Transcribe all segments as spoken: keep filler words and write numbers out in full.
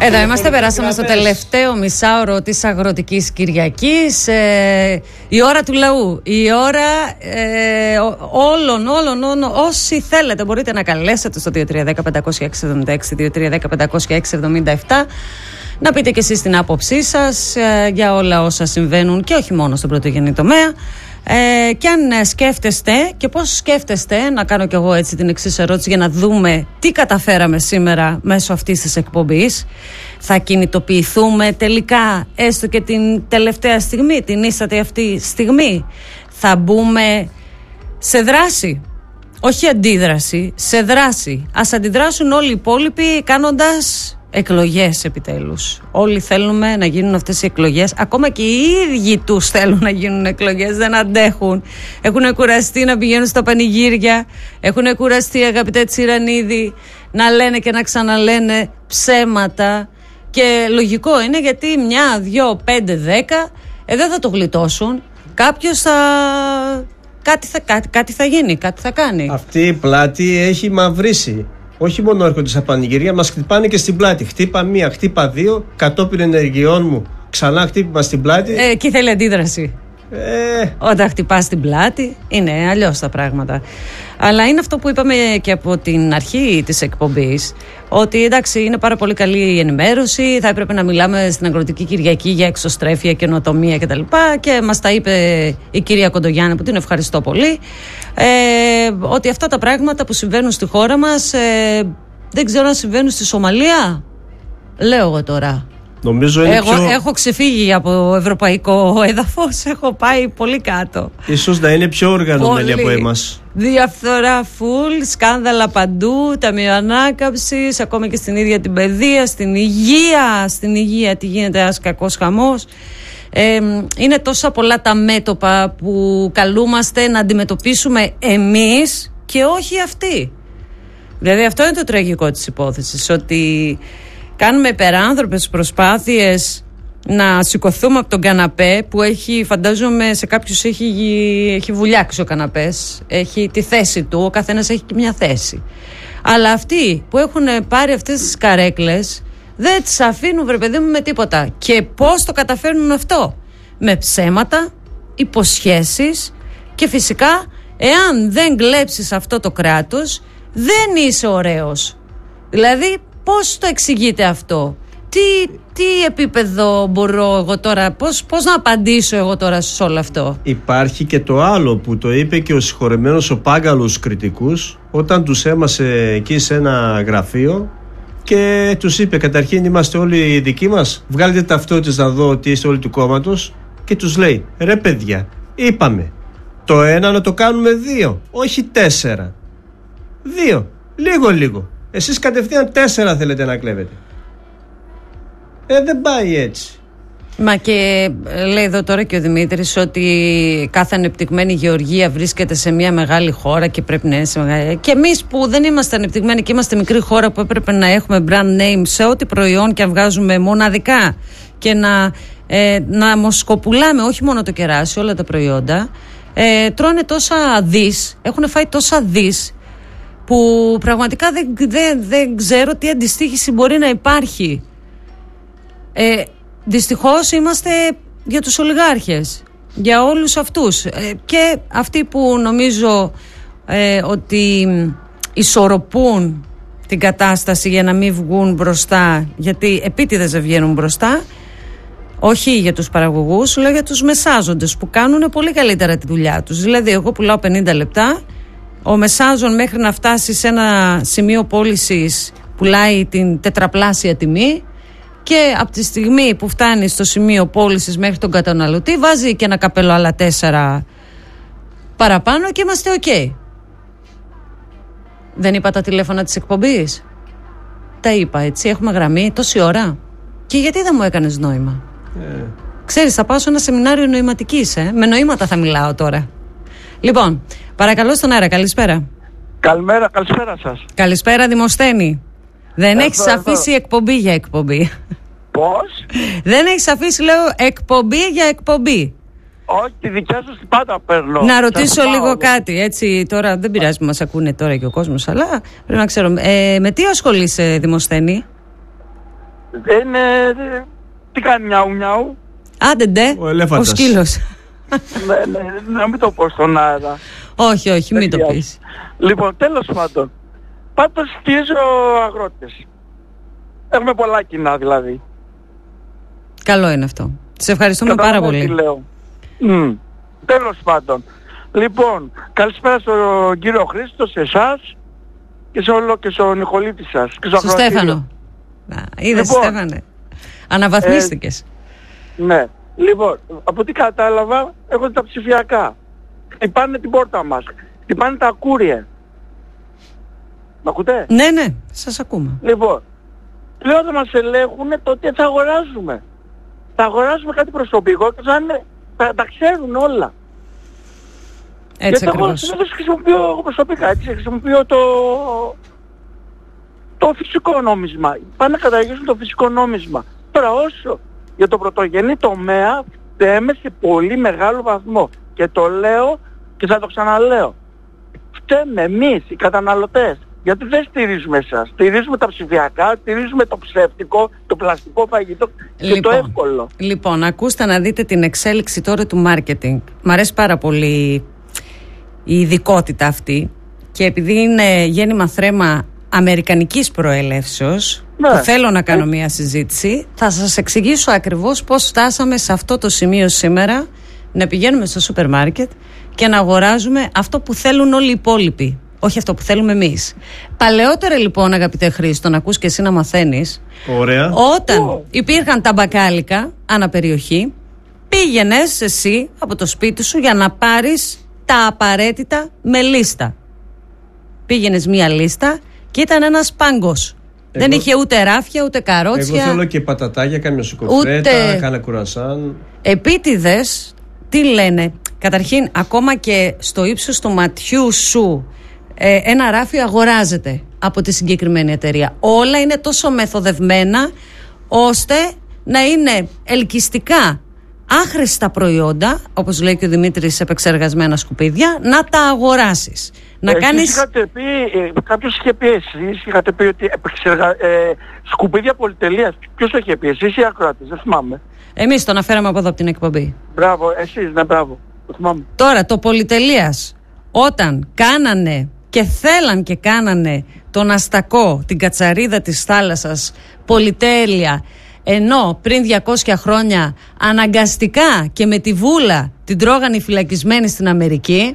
Εδώ είμαστε, περάσαμε στο τελευταίο μισάωρο της Αγροτικής Κυριακής. Ε, η ώρα του λαού, η ώρα ε, όλων, όλων, όλων, όσοι θέλετε μπορείτε να καλέσετε στο δύο τρία ένα μηδέν πέντε έξι επτά έξι, δύο τρία ένα μηδέν πέντε έξι επτά επτά, να πείτε και εσείς την άποψή σας ε, για όλα όσα συμβαίνουν και όχι μόνο στον πρωτογενή τομέα. Ε, και αν σκέφτεστε και πώς σκέφτεστε, να κάνω κι εγώ έτσι την εξής ερώτηση για να δούμε τι καταφέραμε σήμερα μέσω αυτής της εκπομπής. Θα κινητοποιηθούμε τελικά έστω και την τελευταία στιγμή, την ίστατη αυτή στιγμή? Θα μπούμε σε δράση, όχι αντίδραση, σε δράση? Ας αντιδράσουν όλοι οι υπόλοιποι κάνοντας εκλογές επιτέλους. Όλοι θέλουμε να γίνουν αυτές οι εκλογές. Ακόμα και οι ίδιοι τους θέλουν να γίνουν εκλογές. Δεν αντέχουν. Έχουν κουραστεί να πηγαίνουν στα πανηγύρια. Έχουν κουραστεί, αγαπητέ Τσιρανίδη, να λένε και να ξαναλένε ψέματα. Και λογικό είναι, γιατί μια, δυο, πέντε, δέκα ε, δεν θα το γλιτώσουν. Κάποιος θα... Κάτι θα, κάτι, κάτι θα γίνει, κάτι θα κάνει. Αυτή η πλάτη έχει μαυρίσει. Όχι μόνο έρχονται στα πανηγυρία, μας χτυπάνε και στην πλάτη. Χτύπα μία, χτύπα δύο, κατόπιν ενεργειών μου ξανά χτύπημα στην πλάτη. Ε, εκεί θέλει αντίδραση. Ε... Όταν χτυπάς στην πλάτη, είναι αλλιώς τα πράγματα. Αλλά είναι αυτό που είπαμε και από την αρχή της εκπομπής, ότι εντάξει, είναι πάρα πολύ καλή η ενημέρωση. Θα έπρεπε να μιλάμε στην Αγροτική Κυριακή για εξωστρέφεια, καινοτομία κτλ. Και μας τα είπε η κυρία Κοντογιάννη, που την ευχαριστώ πολύ. Ε, ότι αυτά τα πράγματα που συμβαίνουν στη χώρα μας ε, δεν ξέρω αν συμβαίνουν στη Σομαλία. Λέω εγώ τώρα. Νομίζω είναι εγώ πιο... έχω ξεφύγει από ευρωπαϊκό έδαφος, έχω πάει πολύ κάτω. Ίσως να είναι πιο οργανωμένοι από εμάς. Διαφθορά φουλ, σκάνδαλα παντού, ταμείο ανάκαμψης, ακόμα και στην ίδια την παιδεία, στην υγεία. Στην υγεία τι γίνεται, ένας κακός χαμός. Ε, είναι τόσα πολλά τα μέτωπα που καλούμαστε να αντιμετωπίσουμε εμείς και όχι αυτοί. Δηλαδή αυτό είναι το τραγικό της υπόθεσης, ότι κάνουμε υπεράνθρωπες προσπάθειες να σηκωθούμε από τον καναπέ που έχει, φαντάζομαι σε κάποιους έχει, έχει βουλιάξει ο καναπές, έχει τη θέση του, ο καθένας έχει και μια θέση. Αλλά αυτοί που έχουν πάρει αυτές τις καρέκλες δεν τις αφήνουν, βρε παιδί μου, με τίποτα. Και πώς το καταφέρνουν αυτό? Με ψέματα, υποσχέσεις και φυσικά εάν δεν κλέψεις αυτό το κράτος δεν είσαι ωραίος. Δηλαδή πώς το εξηγείτε αυτό? Τι, τι επίπεδο μπορώ εγώ τώρα, πώς, πώς να απαντήσω εγώ τώρα σε όλο αυτό? Υπάρχει και το άλλο που το είπε και ο συγχωρεμένος ο Πάγκαλος κριτικούς, όταν τους έμασε εκεί σε ένα γραφείο και τους είπε, καταρχήν είμαστε όλοι οι δικοί μας, βγάλετε ταυτότητες να δω ότι είστε όλοι του κόμματος. Και τους λέει, ρε παιδιά, είπαμε το ένα να το κάνουμε δύο, όχι τέσσερα. Δύο, λίγο λίγο. Εσείς κατευθείαν τέσσερα θέλετε να κλέβετε. Ε, δεν πάει έτσι. Μα και λέει εδώ τώρα και ο Δημήτρης ότι κάθε ανεπτυγμένη γεωργία βρίσκεται σε μια μεγάλη χώρα και πρέπει να είναι σε μεγάλη... Και εμείς που δεν είμαστε ανεπτυγμένοι και είμαστε μικρή χώρα που έπρεπε να έχουμε brand name σε ό,τι προϊόν και αν βγάζουμε μοναδικά και να, ε, να μοσκοπουλάμε όχι μόνο το κεράσι, όλα τα προϊόντα, ε, τρώνε τόσα δις, έχουν φάει τόσα δις που πραγματικά δεν, δεν, δεν ξέρω τι αντιστοίχηση μπορεί να υπάρχει. Ε, Δυστυχώς είμαστε για τους ολιγάρχες, για όλους αυτούς ε, και αυτοί που νομίζω ε, ότι ισορροπούν την κατάσταση για να μην βγουν μπροστά, γιατί επίτηδες δεν βγαίνουν μπροστά, όχι για τους παραγωγούς, αλλά για τους μεσάζοντες που κάνουν πολύ καλύτερα τη δουλειά τους. Δηλαδή εγώ πουλάω πενήντα λεπτά, ο μεσάζων μέχρι να φτάσει σε ένα σημείο πώλησης πουλάει την τετραπλάσια τιμή. Και από τη στιγμή που φτάνει στο σημείο πώλησης μέχρι τον καταναλωτή βάζει και ένα καπέλο άλλα τέσσερα παραπάνω και είμαστε ok. Δεν είπα τα τηλέφωνα της εκπομπής? Τα είπα, έτσι, έχουμε γραμμή τόση ώρα. Και γιατί δεν μου έκανες νόημα? ε. Ξέρεις, θα πάω σε ένα σεμινάριο νοηματικής, ε? Με νοήματα θα μιλάω τώρα. Λοιπόν, παρακαλώ στον αέρα, καλησπέρα. Καλημέρα, καλησπέρα σας. Καλησπέρα Δημοσθένη. Δεν εδώ, έχεις εδώ. αφήσει εκπομπή για εκπομπή. Πώς? Δεν έχεις αφήσει, λέω, εκπομπή για εκπομπή. Όχι, τη δικιά σας την πάντα παίρνω. Να ρωτήσω σας λίγο πάω. κάτι, έτσι, τώρα δεν πειράζει που μας ακούνε τώρα και ο κόσμος, αλλά πρέπει να ξέρω. Ε, με τι ασχολείσαι, Δημοσθένη? Δεν είναι... Τι κάνει νιάου νιάου? Άντε ντε, Ο ελέφαντας. ο σκύλος. Ναι, ναι, να μην το πω στον αέρα. Όχι, όχι, μην το πεις. Λοιπόν, τέλος πάντων. Πάντως στηρίζω αγρότες. Έχουμε πολλά κοινά δηλαδή. Καλό είναι αυτό. Σε ευχαριστούμε πάρα πολύ. Τι λέω. Mm. Τέλος πάντων. Λοιπόν, καλησπέρα στον κύριο Χρήστο, σε εσάς και, σε όλο, και στον Νικολίτη σας. Και στο, στο Στέφανο. Είδες, λοιπόν, Στέφανε. Αναβαθμίστηκες. Ε, ναι. Λοιπόν, από τι κατάλαβα, έχω τα ψηφιακά. Χτυπάνε την πόρτα μας. Χτυπάνε τα courier. Μ' ακούτε? Ναι, ναι, σας ακούμε. Λοιπόν, πλέον θα μας ελέγχουν το τι θα αγοράζουμε. Θα αγοράζουμε κάτι προσωπικό και θα, είναι, θα τα ξέρουν όλα. Έτσι γιατί ακριβώς. εγώ δεν χρησιμοποιώ εγώ προσωπικά, έτσι, χρησιμοποιώ το, το φυσικό νόμισμα. Πάνε να καταργήσουν το φυσικό νόμισμα. Τώρα όσο για το πρωτογενή τομέα φταίμε σε πολύ μεγάλο βαθμό. Και το λέω και θα το ξαναλέω. Φταίμε εμείς οι καταναλωτές. Γιατί δεν στηρίζουμε εσάς. Στηρίζουμε τα ψηφιακά, στηρίζουμε το ψεύτικο, το πλαστικό φαγητό και λοιπόν, το εύκολο. Λοιπόν, ακούστε να δείτε την εξέλιξη τώρα του marketing. Μ' αρέσει πάρα πολύ η ειδικότητα αυτή και επειδή είναι γέννημα θρέμα αμερικανικής προελεύσεως, ναι, που θέλω να κάνω μια συζήτηση, θα σας εξηγήσω ακριβώς πώς φτάσαμε σε αυτό το σημείο σήμερα, να πηγαίνουμε στο σούπερ μάρκετ και να αγοράζουμε αυτό που θέλουν όλοι οι υπόλοιποι, όχι αυτό που θέλουμε εμείς. Παλαιότερα λοιπόν, αγαπητέ Χρήστο, να ακούς και εσύ να μαθαίνεις, ωραία, όταν oh. υπήρχαν τα μπακάλικα αναπεριοχή, πήγαινες εσύ από το σπίτι σου για να πάρεις τα απαραίτητα με λίστα. Πήγαινες μία λίστα και ήταν ένας πάγκος. Εγώ... Δεν είχε ούτε ράφια, ούτε καρότσια. Εγώ θέλω και πατατάκια, κάμια σουκοφρέτα, ούτε... κάνα κουρασάν. Επίτηδες, τι λένε, καταρχήν ακόμα και στο ύψος του ματιού σου ε, ένα ράφιο αγοράζεται από τη συγκεκριμένη εταιρεία. Όλα είναι τόσο μεθοδευμένα ώστε να είναι ελκυστικά άχρηστα προϊόντα, όπως λέει και ο Δημήτρης, επεξεργασμένα σκουπίδια, να τα αγοράσεις. Να εσείς κάνεις... είχατε πει, ε, κάποιος είχε πει, εσείς είχατε πει ότι επεξεργα... ε, σκουπίδια πολυτελείας. Ποιος το είχε πει, εσείς ή ακροατές, δεν θυμάμαι. Εμείς το αναφέραμε από εδώ από την εκπομπή. Μπράβο, εσείς, ναι, μπράβο. Το θυμάμαι. Τώρα, το πολυτελείας, όταν κάνανε και θέλαν και κάνανε τον αστακό, την κατσαρίδα της θάλασσας, πολυτέλεια, ενώ πριν διακόσια χρόνια αναγκαστικά και με τη βούλα την τρώγανε οι φυλακισμένοι στην Αμερική,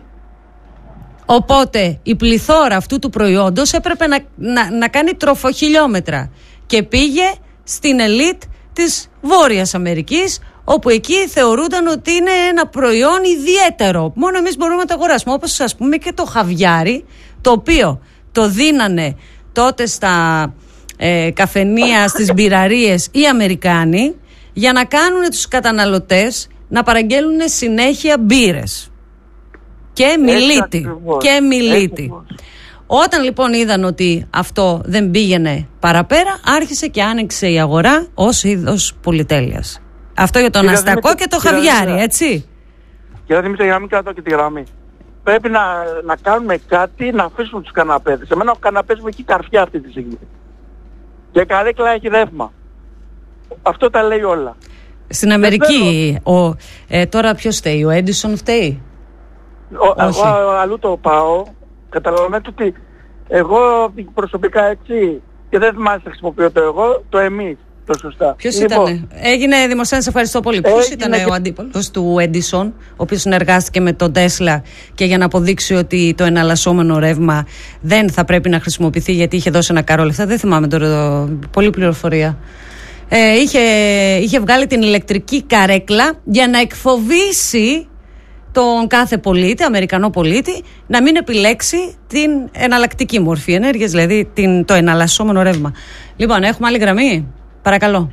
οπότε η πληθώρα αυτού του προϊόντος έπρεπε να, να, να κάνει τροφοχιλιόμετρα και πήγε στην ελίτ της Βόρειας Αμερικής, όπου εκεί θεωρούνταν ότι είναι ένα προϊόν ιδιαίτερο, μόνο εμείς μπορούμε να το αγοράσουμε, όπως ας πούμε και το χαβιάρι, το οποίο το δίνανε τότε στα ε, καφενεία, στις μπειραρίες οι Αμερικάνοι, για να κάνουν τους καταναλωτές να παραγγέλνουν συνέχεια μπύρες και μιλίτη και μιλίτη. Όταν λοιπόν είδαν ότι αυτό δεν πήγαινε παραπέρα, άρχισε και άνοιξε η αγορά ως είδος πολυτέλειας. Αυτό για τον αστακό και το χαβιάρι, έτσι. Κύριε Δημήτρη, για να μην κρατώ και τη γραμμή. Πρέπει να, να κάνουμε κάτι να αφήσουμε τους καναπέδες. Εμένα ο καναπές μου έχει καρφιά αυτή τη στιγμή. Και η καρέκλα έχει ρεύμα. Αυτό τα λέει όλα. Στην Αμερική, ο, ε, τώρα ποιος φταίει, ο Έντισον φταίει? Ο, εγώ αλλού το πάω. Καταλαβαίνετε ότι εγώ προσωπικά έτσι, και δεν θυμάσαι να χρησιμοποιώ το εγώ, το εμείς. Το σωστά. Ποιος λοιπόν, ήτανε? Έγινε δημοσία, σε ευχαριστώ πολύ. Ποιος ήταν και... ο αντίπαλος του Έντισον, ο οποίος συνεργάστηκε με τον Τέσλα και για να αποδείξει ότι το εναλλασσόμενο ρεύμα δεν θα πρέπει να χρησιμοποιηθεί γιατί είχε δώσει ένα καρό λεφτά. Δεν θυμάμαι τώρα, το... πολύ πληροφορία. Ε, είχε, είχε βγάλει την ηλεκτρική καρέκλα για να εκφοβήσει τον κάθε πολίτη, Αμερικανό πολίτη, να μην επιλέξει την εναλλακτική μορφή ενέργειας, δηλαδή την, το εναλλασσόμενο ρεύμα. Λοιπόν, έχουμε άλλη γραμμή. Παρακαλώ.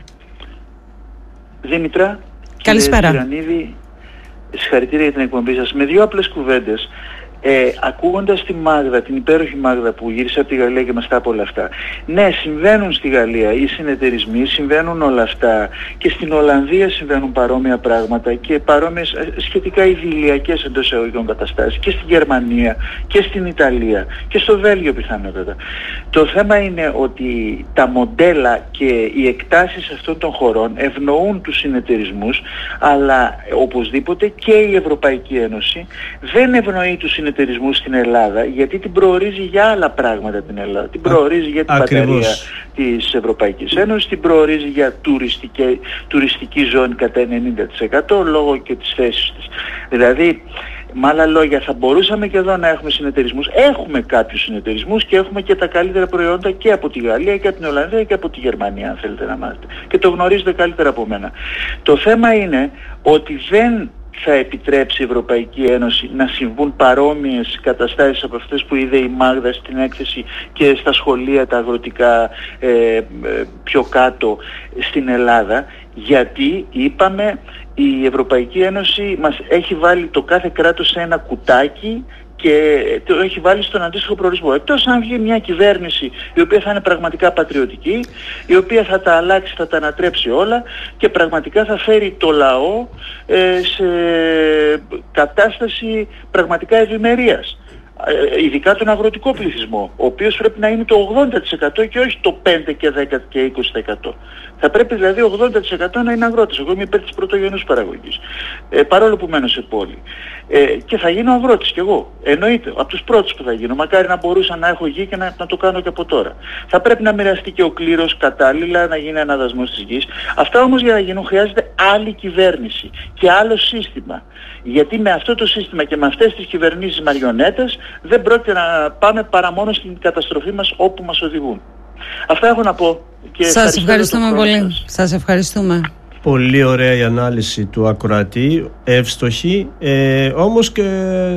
Δήμητρα, καλησπέρα. Κύριε Σπυρανίδη, συγχαρητήρια για την εκπομπή σας. Με δύο απλές κουβέντες. Ε, ακούγοντας τη Μάγδα, την υπέροχη Μάγδα που γύρισε από τη Γαλλία και μας τα είπε όλα αυτά. Ναι, συμβαίνουν στη Γαλλία οι συνεταιρισμοί, συμβαίνουν όλα αυτά και στην Ολλανδία συμβαίνουν παρόμοια πράγματα και παρόμοιες σχετικά ιδηλιακές εντός εισαγωγικών καταστάσεις και στην Γερμανία και στην Ιταλία και στο Βέλγιο πιθανότατα. Το θέμα είναι ότι τα μοντέλα και οι εκτάσεις αυτών των χωρών ευνοούν τους συνεταιρισμούς, αλλά οπωσδήποτε και η Ευρωπαϊκή Ένωση δεν ευνοεί τους συνεταιρισμούς στην Ελλάδα, γιατί την προορίζει για άλλα πράγματα την Ελλάδα. Την προορίζει για την μπαταρία της Ευρωπαϊκής Ένωσης, την προορίζει για τουριστική, τουριστική ζώνη κατά ενενήντα τοις εκατό λόγω και της θέσης της. Δηλαδή, με άλλα λόγια, θα μπορούσαμε και εδώ να έχουμε συνεταιρισμούς. Έχουμε κάποιους συνεταιρισμούς και έχουμε και τα καλύτερα προϊόντα και από τη Γαλλία και από την Ολλανδία και από τη Γερμανία, αν θέλετε να μάθετε. Και το γνωρίζετε καλύτερα από μένα. Το θέμα είναι ότι δεν θα επιτρέψει η Ευρωπαϊκή Ένωση να συμβούν παρόμοιες καταστάσεις από αυτές που είδε η Μάγδα στην έκθεση και στα σχολεία τα αγροτικά ε, ε, πιο κάτω στην Ελλάδα, γιατί είπαμε η Ευρωπαϊκή Ένωση μας έχει βάλει το κάθε κράτος σε ένα κουτάκι και το έχει βάλει στον αντίστοιχο προορισμό. Εκτός αν βγει μια κυβέρνηση η οποία θα είναι πραγματικά πατριωτική, η οποία θα τα αλλάξει, θα τα ανατρέψει όλα και πραγματικά θα φέρει το λαό ε, σε κατάσταση πραγματικά ευημερίας. Ε, ειδικά τον αγροτικό πληθυσμό, ο οποίος πρέπει να είναι το ογδόντα τοις εκατό και όχι το πέντε και δέκα και είκοσι τοις εκατό. Θα πρέπει δηλαδή ογδόντα τοις εκατό να είναι αγρότες. Εγώ είμαι υπέρ της πρωτογενούς παραγωγής. Ε, παρόλο που μένω σε πόλη. Ε, και θα γίνω αγρότης κι εγώ. Εννοείται. Από τους πρώτους που θα γίνω. Μακάρι να μπορούσα να έχω γη και να, να το κάνω και από τώρα. Θα πρέπει να μοιραστεί και ο κλήρος κατάλληλα, να γίνει ένα δασμός της γης. Αυτά όμως για να γίνουν χρειάζεται άλλη κυβέρνηση και άλλο σύστημα. Γιατί με αυτό το σύστημα και με αυτές τις κυβερνήσεις μαριονέτες δεν πρόκειται να πάμε παρά μόνο στην καταστροφή μας όπου μας οδηγούν. Αυτά έχω να πω. Και σας ευχαριστούμε πολύ. Σας. σας ευχαριστούμε. Πολύ ωραία η ανάλυση του ακροατή, εύστοχη, ε, όμως και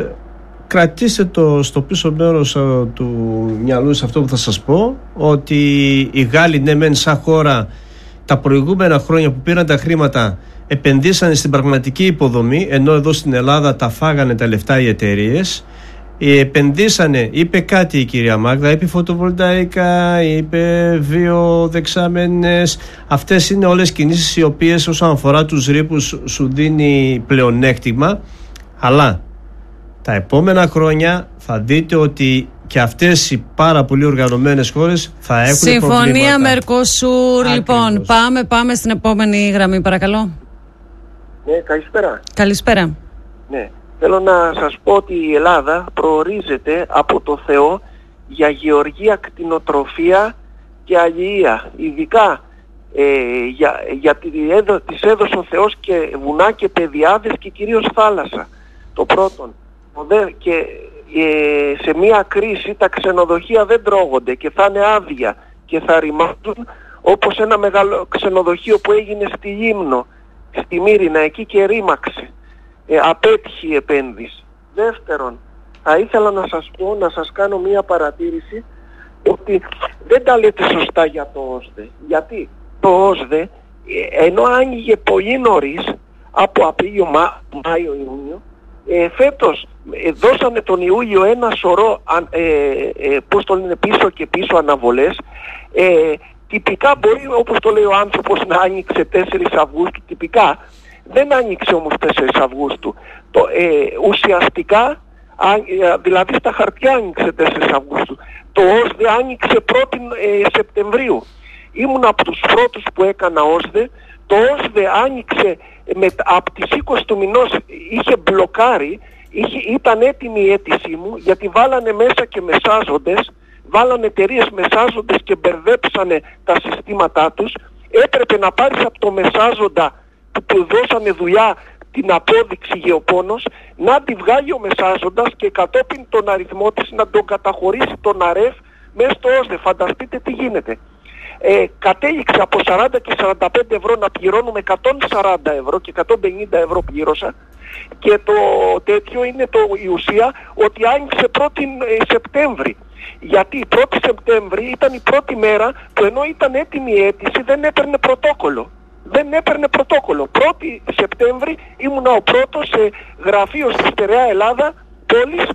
κρατήστε το στο πίσω μέρος του μυαλού σε αυτό που θα σας πω, ότι οι Γάλλοι, ναι μεν σαν χώρα, τα προηγούμενα χρόνια που πήραν τα χρήματα επενδύσανε στην πραγματική υποδομή, ενώ εδώ στην Ελλάδα τα φάγανε τα λεφτά οι εταιρείες. Επενδύσανε, είπε κάτι η κυρία Μάγδα, είπε φωτοβολταϊκά, είπε βιοδεξάμενες. Αυτές είναι όλες κινήσεις οι οποίες όσον αφορά τους ρήπους σου δίνει πλεονέκτημα, αλλά τα επόμενα χρόνια θα δείτε ότι και αυτές οι πάρα πολύ οργανωμένες χώρες θα έχουν Συμφωνία προβλήματα. Συμφωνία Μερκοσούρ. Λοιπόν, πάμε, πάμε στην επόμενη γραμμή, παρακαλώ. Ναι, καλησπέρα. Καλησπέρα. Ναι. Θέλω να σας πω ότι η Ελλάδα προορίζεται από το Θεό για γεωργία, κτηνοτροφία και αλληλεία. Ειδικά ε, για, για τη, έδω, τις έδωσε ο Θεός και βουνά και πεδιάδες και κυρίως θάλασσα. Το πρώτον. Και ε, σε μια κρίση τα ξενοδοχεία δεν τρώγονται και θα είναι άδεια και θα ρημάζουν, όπως ένα μεγάλο ξενοδοχείο που έγινε στη Λίμνο, στη Μύρινα, εκεί και ρήμαξε. Ε, απέτυχε η επένδυση. Δεύτερον, θα ήθελα να σας πω, να σας κάνω μία παρατήρηση ότι δεν τα λέτε σωστά για το ΟΣΔΕ. Γιατί το ΟΣΔΕ, ενώ άνοιγε πολύ νωρίς, από Απρίλιο, Μά, Μάιο, Ιούνιο, ε, φέτος ε, δώσανε τον Ιούλιο ένα σωρό, ε, ε, πώς το λένε, πίσω και πίσω αναβολές. Ε, τυπικά μπορεί, όπως το λέει ο άνθρωπος, να άνοιξε τέσσερις Αυγούστου, τυπικά. Δεν άνοιξε όμως τέσσερις Αυγούστου. Το, ε, ουσιαστικά, α, δηλαδή στα χαρτιά άνοιξε τέσσερις Αυγούστου. Το ΟΣΔΕ άνοιξε πρώτη ε, Σεπτεμβρίου. Ήμουν από τους πρώτους που έκανα ΟΣΔΕ. Το ΟΣΔΕ άνοιξε με, από τις είκοσι του μηνός, είχε μπλοκάρει, είχε, ήταν έτοιμη η αίτησή μου, γιατί βάλανε μέσα και μεσάζοντες, βάλανε εταιρείες μεσάζοντες και μπερδέψανε τα συστήματά τους. Έπρεπε να πάρεις από το μεσάζοντα που του δώσανε δουλειά την απόδειξη γεωπόνος, να τη βγάλει ο μεσάζοντας και κατόπιν τον αριθμό της να τον καταχωρήσει τον ΑΡΕΦ μέσα στο ΟΣΔΕ. Φανταστείτε τι γίνεται. Ε, κατέληξε από σαράντα και σαράντα πέντε ευρώ να πληρώνουμε εκατόν σαράντα ευρώ και εκατόν πενήντα ευρώ πλήρωσα, και το τέτοιο είναι το, η ουσία ότι άνοιξε πρώτη Σεπτέμβρη. Γιατί πρώτη Σεπτέμβρη ήταν η πρώτη μέρα που ενώ ήταν έτοιμη η αίτηση δεν έπαιρνε πρωτόκολλο. Δεν έπαιρνε πρωτόκολλο. πρώτη Σεπτέμβρη ήμουνα ο πρώτος σε γραφείο στη Στερεά Ελλάδα πόλης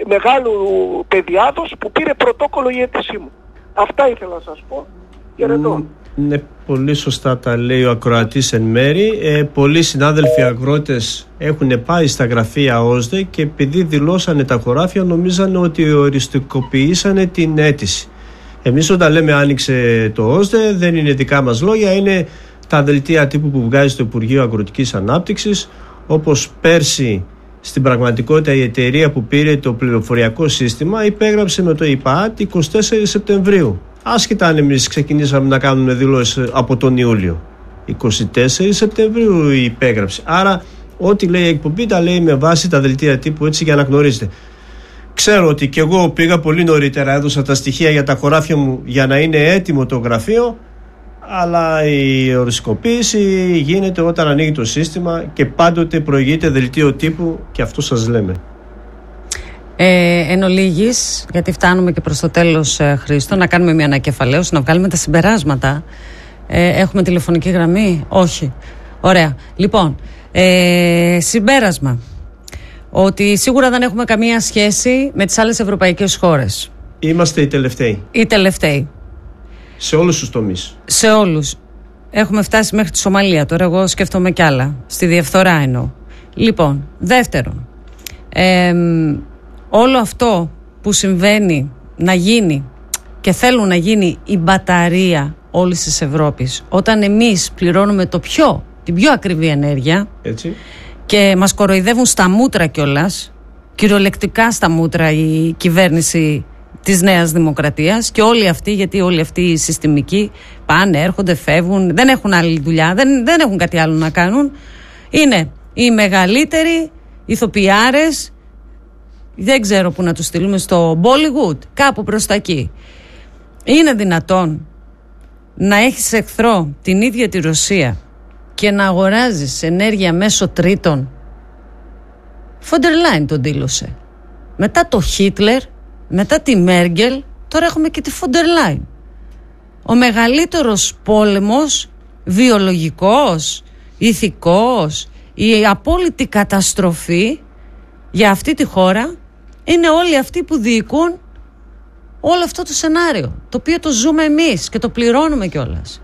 μεγάλου παιδιάδος που πήρε πρωτόκολλο η αίτησή μου. Αυτά ήθελα να σας πω. Χαιρετώ. Ναι, πολύ σωστά τα λέει ο ακροατής εν μέρη. Ε, πολλοί συνάδελφοι αγρότες έχουν πάει στα γραφεία ΟΣΔΕ και επειδή δηλώσανε τα χωράφια νομίζανε ότι οριστικοποιήσανε την αίτηση. Εμείς όταν λέμε άνοιξε το ΟΣΔΕ δεν είναι δικά μας λόγια, είναι τα δελτία τύπου που βγάζει το Υπουργείο Αγροτικής Ανάπτυξης, όπως πέρσι στην πραγματικότητα η εταιρεία που πήρε το πληροφοριακό σύστημα υπέγραψε με το ΙΠΑΑΤ εικοστή τέταρτη Σεπτεμβρίου. Άσχετα αν εμείς ξεκινήσαμε να κάνουμε δηλώσεις από τον Ιούλιο. εικοστή τέταρτη Σεπτεμβρίου υπέγραψε. Άρα ό,τι λέει η εκπομπή τα λέει με βάση τα δελτία τύπου, έτσι για να γνωρίζετε. Ξέρω ότι και εγώ πήγα πολύ νωρίτερα, έδωσα τα στοιχεία για τα χωράφια μου για να είναι έτοιμο το γραφείο, αλλά η οριστικοποίηση γίνεται όταν ανοίγει το σύστημα και πάντοτε προηγείται δελτίο τύπου και αυτό σας λέμε. Ε, εν ολίγης, γιατί φτάνουμε και προς το τέλος, ε, Χρήστο, να κάνουμε μια ανακεφαλαίωση, να βγάλουμε τα συμπεράσματα. Ε, έχουμε τηλεφωνική γραμμή? Όχι. Ωραία. Λοιπόν, ε, συμπέρασμα. Ότι σίγουρα δεν έχουμε καμία σχέση με τις άλλες ευρωπαϊκές χώρες. Είμαστε οι τελευταίοι. Οι τελευταίοι. Σε όλους τους τομείς. Σε όλους. Έχουμε φτάσει μέχρι τη Σομαλία. Τώρα εγώ σκέφτομαι κι άλλα. Στη διαφθορά εννοώ. Λοιπόν, δεύτερον, ε, όλο αυτό που συμβαίνει να γίνει και θέλουν να γίνει η μπαταρία όλης της Ευρώπης, όταν εμείς πληρώνουμε το πιο, την πιο ακριβή ενέργεια, έτσι, και μας κοροϊδεύουν στα μούτρα κιόλας, κυριολεκτικά στα μούτρα η κυβέρνηση της Νέας Δημοκρατίας και όλοι αυτοί, γιατί όλοι αυτοί οι συστημικοί πάνε, έρχονται, φεύγουν, δεν έχουν άλλη δουλειά, δεν, δεν έχουν κάτι άλλο να κάνουν. Είναι οι μεγαλύτεροι ηθοποιάρες, δεν ξέρω που να τους στείλουμε, στο Bollywood, κάπου προς τα εκεί. Είναι δυνατόν να έχεις εχθρό την ίδια τη Ρωσία και να αγοράζεις ενέργεια μέσω τρίτων? Φόντερ Λάιν τον δήλωσε. Μετά το Χίτλερ, μετά τη Μέργκελ, τώρα έχουμε και τη Φόντερ Λάιν. Ο μεγαλύτερος πόλεμος, βιολογικός, ηθικός, η απόλυτη καταστροφή για αυτή τη χώρα είναι όλοι αυτοί που διοικούν όλο αυτό το σενάριο, το οποίο το ζούμε εμείς και το πληρώνουμε κιόλας.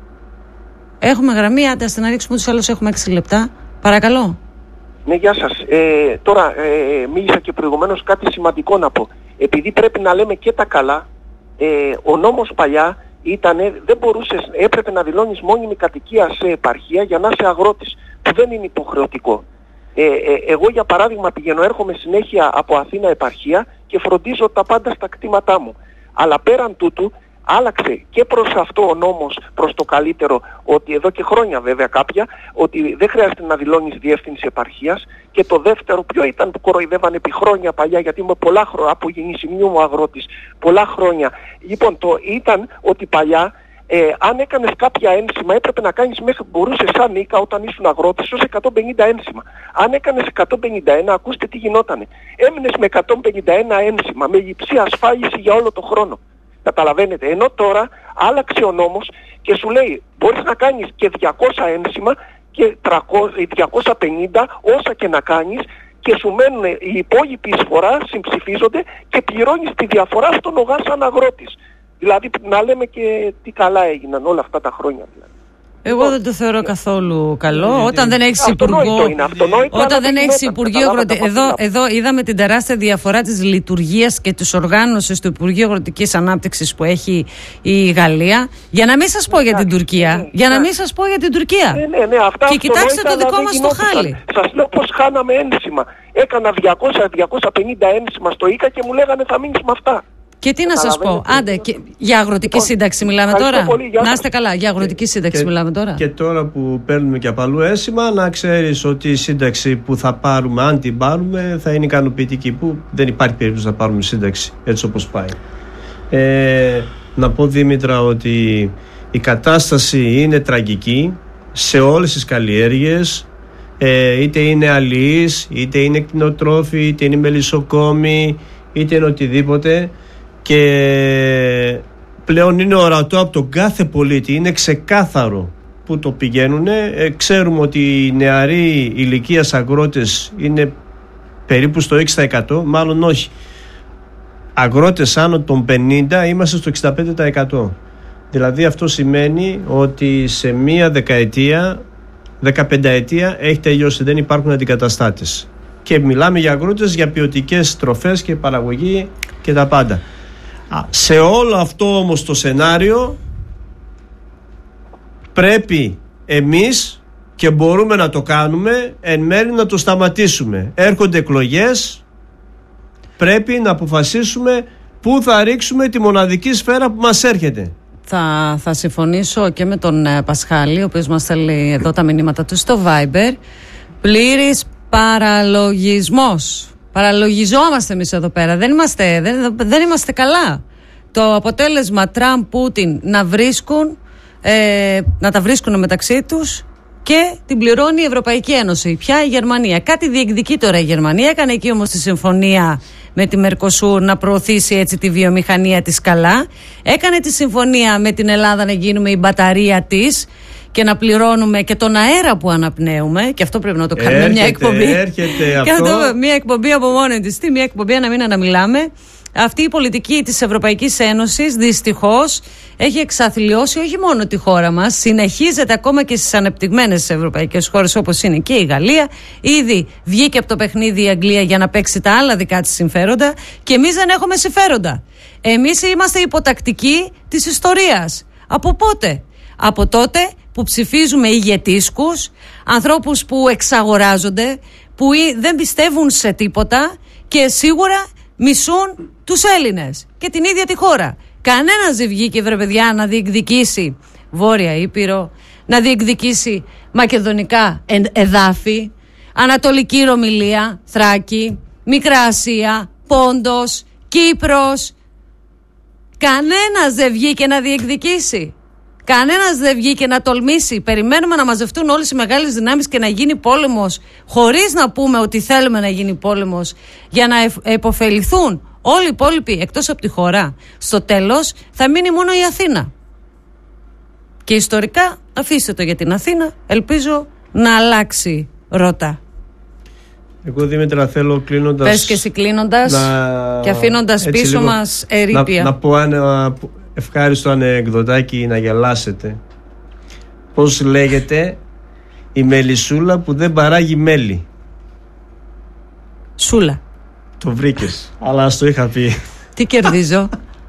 Έχουμε γραμμή, άντε ας την ανοίξουμε, τους άλλους έχουμε έξι λεπτά. Παρακαλώ. Ναι, γεια σας. Ε, τώρα, ε, μίλησα και προηγουμένως, κάτι σημαντικό να πω. Επειδή πρέπει να λέμε και τα καλά, ε, ο νόμος παλιά ήταν, δεν μπορούσες, έπρεπε να δηλώνεις μόνιμη κατοικία σε επαρχία για να είσαι αγρότης, που δεν είναι υποχρεωτικό. Ε, ε, εγώ για παράδειγμα πηγαίνω, έρχομαι συνέχεια από Αθήνα επαρχία και φροντίζω τα πάντα στα κτήματά μου. Αλλά πέραν τούτου άλλαξε και προς αυτό ο νόμος, προς το καλύτερο, ότι εδώ και χρόνια βέβαια κάποια, ότι δεν χρειάζεται να δηλώνεις διεύθυνση επαρχίας. Και το δεύτερο, ποιο ήταν που κοροϊδεύανε επί χρόνια παλιά, γιατί είμαι πολλά χρόνια από γεννησιμιού μου αγρότης, πολλά χρόνια. Λοιπόν, το ήταν ότι παλιά, Ε, αν έκανες κάποια ένσημα έπρεπε να κάνεις μέχρι, μπορούσες σαν Ίκα όταν ήσουν αγρότης ως εκατόν πενήντα ένσημα. Αν έκανες εκατόν πενήντα ένα, ακούστε τι γινότανε. Έμεινες με εκατόν πενήντα ένα ένσημα, με λειψή ασφάλιση για όλο το χρόνο. Καταλαβαίνετε. Ενώ τώρα άλλαξε ο νόμος και σου λέει μπορείς να κάνεις και διακόσια ένσημα και τριακόσια, διακόσια πενήντα, όσα και να κάνεις, και σου μένουν οι υπόλοιποι εισφορά, συμψηφίζονται και πληρώνεις τη διαφορά στον ΟΓΑ σαν αγρότης. Δηλαδή να λέμε και τι καλά έγιναν όλα αυτά τα χρόνια. Δηλαδή. Εγώ δεν το θεωρώ καθόλου καλό. Γιατί... Όταν δεν έχεις υπουργό. Είναι αυτονόητο, όταν δεν έχεις γινόταν, υπουργείο αγροτικής. Εδώ, εδώ είδαμε την τεράστια διαφορά της λειτουργίας και της οργάνωσης του Υπουργείου Αγροτικής Ανάπτυξης που έχει η Γαλλία. Για να μην σας πω για την Τουρκία. Ναι, για να μην σας πω για την Τουρκία. Ναι, ναι, ναι, αυτά και κοιτάξτε το δικό μας το χάλι. Σας λέω πως χάναμε ένσημα. Έκανα διακόσια με διακόσια πενήντα ένσημα στο ΙΚΑ και μου λέγανε θα μείνεις με αυτά. Και τι να σας πω, άντε, και για αγροτική λοιπόν, σύνταξη μιλάμε τώρα. Πολύ, να είστε καλά, για αγροτική σύνταξη και, μιλάμε τώρα. Και τώρα που παίρνουμε και από αλλού έσημα, να ξέρεις ότι η σύνταξη που θα πάρουμε, αν την πάρουμε, θα είναι ικανοποιητική. Που δεν υπάρχει περίπτωση να πάρουμε σύνταξη έτσι όπως πάει. Ε, να πω, Δήμητρα, ότι η κατάσταση είναι τραγική σε όλες τις καλλιέργειες. Ε, είτε είναι αλληλείς, είτε είναι κτηνοτρόφοι, είτε είναι μελισσοκόμοι, είτε είναι οτιδήποτε. Και πλέον είναι ορατό από τον κάθε πολίτη, είναι ξεκάθαρο που το πηγαίνουν. Ε, ξέρουμε ότι οι νεαροί ηλικίας αγρότες είναι περίπου στο έξι τοις εκατό, μάλλον όχι. Αγρότες άνω των πενήντα είμαστε στο εξήντα πέντε τοις εκατό. Δηλαδή αυτό σημαίνει ότι σε μία δεκαετία, δεκαπενταετία έχει τελειώσει, δεν υπάρχουν αντικαταστάτες. Και μιλάμε για αγρότες, για ποιοτικές τροφές και παραγωγή και τα πάντα. Σε όλο αυτό όμως το σενάριο πρέπει εμείς, και μπορούμε να το κάνουμε, εν μέρει να το σταματήσουμε. Έρχονται εκλογές, πρέπει να αποφασίσουμε πού θα ρίξουμε τη μοναδική σφαίρα που μας έρχεται. Θα, θα συμφωνήσω και με τον ε, Πασχάλη, ο οποίος μας στέλνει εδώ τα μηνύματα του στο Viber. Πλήρης παραλογισμός. Παραλογιζόμαστε εμείς εδώ πέρα. Δεν είμαστε, δεν, δεν είμαστε καλά. Το αποτέλεσμα Τραμπ-Πούτιν να βρίσκουν, ε, να τα βρίσκουν μεταξύ τους, και την πληρώνει η Ευρωπαϊκή Ένωση. Πια η Γερμανία. Κάτι διεκδικεί τώρα η Γερμανία. Έκανε εκεί όμως τη συμφωνία με τη Μερκοσούρ να προωθήσει έτσι τη βιομηχανία της καλά. Έκανε τη συμφωνία με την Ελλάδα να γίνουμε η μπαταρία της και να πληρώνουμε και τον αέρα που αναπνέουμε. Και αυτό πρέπει να το κάνουμε έρχεται, μια εκπομπή. Έρχεται αυτό. Και αυτό, μια εκπομπή από μόνη της. Τι, μια εκπομπή να μην αναμιλάμε. Αυτή η πολιτική της Ευρωπαϊκής Ένωσης δυστυχώς έχει εξαθλιώσει όχι μόνο τη χώρα μας, συνεχίζεται ακόμα και στις ανεπτυγμένες ευρωπαϊκές χώρες όπως είναι και η Γαλλία. Ήδη βγήκε από το παιχνίδι η Αγγλία για να παίξει τα άλλα δικά της συμφέροντα και εμείς δεν έχουμε συμφέροντα. Εμείς είμαστε υποτακτικοί της ιστορίας. Από πότε? Από τότε που ψηφίζουμε ηγετήσκους, ανθρώπους που εξαγοράζονται, που δεν πιστεύουν σε τίποτα και σίγουρα μισούν τους Έλληνες και την ίδια τη χώρα. Κανένας δεν βγήκε, βρε παιδιά, να διεκδικήσει Βόρεια Ήπειρο, να διεκδικήσει μακεδονικά εδάφη, Ανατολική Ρωμυλία, Θράκη, Μικρά Ασία, Πόντος, Κύπρος. Κανένας δεν βγήκε να διεκδικήσει. Κανένας δεν βγήκε να τολμήσει. Περιμένουμε να μαζευτούν όλες οι μεγάλες δυνάμεις και να γίνει πόλεμος, χωρίς να πούμε ότι θέλουμε να γίνει πόλεμος, για να επωφεληθούν όλοι οι υπόλοιποι εκτός από τη χώρα. Στο τέλος θα μείνει μόνο η Αθήνα. Και ιστορικά αφήστε το για την Αθήνα. Ελπίζω να αλλάξει ρότα. Εγώ, Δήμητρα, θέλω κλείνοντας. Πες και εσύ κλείνοντας να... και αφήνοντας πίσω λίγο, μας ερείπια. Να, να πω ένα ευχάριστο ανεκδοτάκι να γελάσετε. Πώς λέγεται η μελισσούλα που δεν παράγει μέλι? Σούλα. Το βρήκες, αλλά ας το είχα πει. Τι κερδίζω?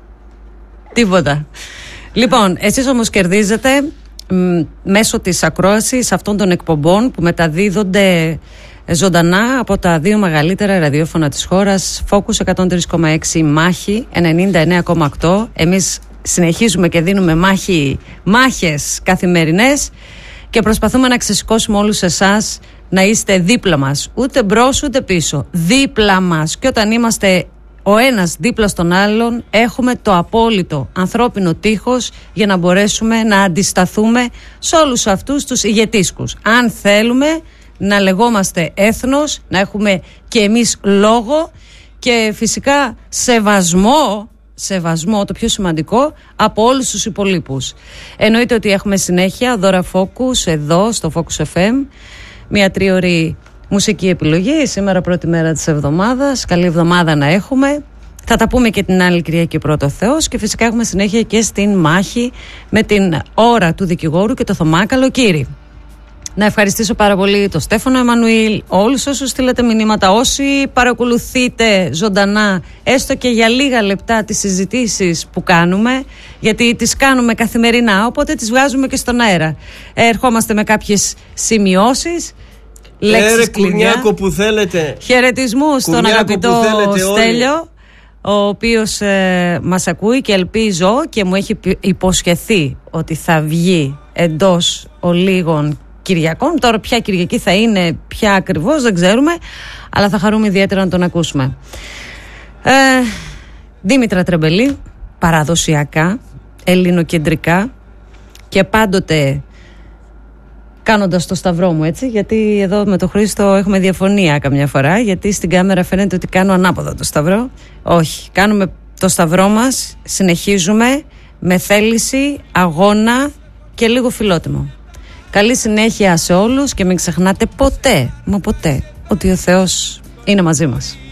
Τίποτα. Λοιπόν, εσείς όμως κερδίζετε μ, μέσω της ακρόασης αυτών των εκπομπών που μεταδίδονται ζωντανά από τα δύο μεγαλύτερα ραδιόφωνα της χώρας, Focus εκατόν τρία κόμμα έξι, Μάχη ενενήντα εννέα κόμμα οκτώ. Εμείς συνεχίζουμε και δίνουμε μάχη, μάχες καθημερινές και προσπαθούμε να ξεσηκώσουμε όλους εσάς να είστε δίπλα μας, ούτε μπρος ούτε πίσω, δίπλα μας. Και όταν είμαστε ο ένας δίπλα στον άλλον, έχουμε το απόλυτο ανθρώπινο τείχος για να μπορέσουμε να αντισταθούμε σε όλους αυτούς τους ηγετήσκους. Αν θέλουμε να λεγόμαστε έθνος, να έχουμε και εμείς λόγο και φυσικά σεβασμό, σεβασμό, το πιο σημαντικό, από όλους τους υπολείπους. Εννοείται ότι έχουμε συνέχεια δώρα Focus εδώ στο Focus εφ εμ, μια τρίωρη μουσική επιλογή, σήμερα πρώτη μέρα της εβδομάδας. Καλή εβδομάδα να έχουμε. Θα τα πούμε και την άλλη Κυριακή πρώτο Θεός, και φυσικά έχουμε συνέχεια και στην μάχη με την ώρα του δικηγόρου και το Θωμά Καλοκύρη. Να ευχαριστήσω πάρα πολύ τον Στέφανο Εμμανουήλ, όλους όσους στείλετε μηνύματα, όσοι παρακολουθείτε ζωντανά έστω και για λίγα λεπτά τις συζητήσεις που κάνουμε, γιατί τις κάνουμε καθημερινά, οπότε τις βγάζουμε και στον αέρα. Ερχόμαστε με κάποιες σημειώσεις, λέξεις κλειδιά, που θέλετε. χαιρετισμούς στον αγαπητό Στέλιο, όλοι, ο οποίος ε, μας ακούει και ελπίζω και μου έχει υποσχεθεί ότι θα βγει εντός ολίγων Κυριακών. Τώρα ποια Κυριακή θα είναι, ποια ακριβώς δεν ξέρουμε, αλλά θα χαρούμε ιδιαίτερα να τον ακούσουμε. ε, Δήμητρα Τρεμπελή, παραδοσιακά, ελληνοκεντρικά και πάντοτε κάνοντας το σταυρό μου, έτσι, γιατί εδώ με τον Χρήστο έχουμε διαφωνία καμιά φορά, γιατί στην κάμερα φαίνεται ότι κάνω ανάποδα το σταυρό. Όχι, κάνουμε το σταυρό μας, συνεχίζουμε με θέληση, αγώνα και λίγο φιλότιμο. Καλή συνέχεια σε όλους και μην ξεχνάτε ποτέ, μα ποτέ, ότι ο Θεός είναι μαζί μας.